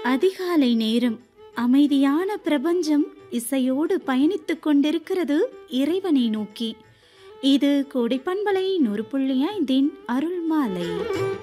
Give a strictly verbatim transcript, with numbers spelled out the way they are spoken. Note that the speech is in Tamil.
அதிகாலை நேரம், அமைதியான பிரபஞ்சம் இசையோடு பயணித்துக் கொண்டிருக்கிறது இறைவனை நோக்கி. இது கோடைப்பண்பலை நூறு புள்ளி ஐந்தின் அருள் மாலை.